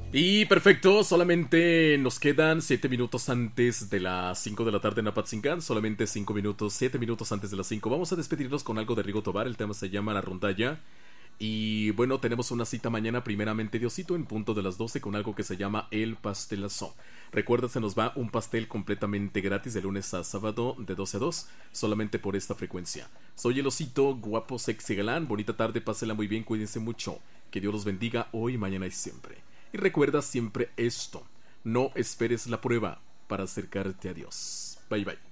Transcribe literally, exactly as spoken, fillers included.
Y perfecto, solamente nos quedan siete minutos antes de las cinco de la tarde en Apatzincan. Solamente cinco minutos, siete minutos antes de las cinco. Vamos a despedirnos con algo de Rigo Tobar. El tema se llama La Rondalla. Y bueno, tenemos una cita mañana, primeramente Diosito, en punto de las doce con algo que se llama El Pastelazo. Recuerda, se nos va un pastel completamente gratis de lunes a sábado de doce a dos, solamente por esta frecuencia. Soy el Osito, guapo, sexy, galán. Bonita tarde, pásela muy bien, cuídense mucho. Que Dios los bendiga hoy, mañana y siempre. Y recuerda siempre esto: no esperes la prueba para acercarte a Dios. Bye bye.